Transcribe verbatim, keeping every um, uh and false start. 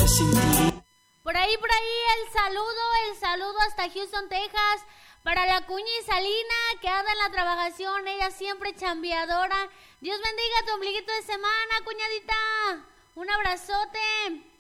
se sentiría. Por ahí, por ahí, el saludo, el saludo hasta Houston, Texas, para la cuña y Salina, que anda en la trabajación, ella siempre chambeadora. Dios bendiga tu ombliguito de semana, cuñadita. Un abrazote.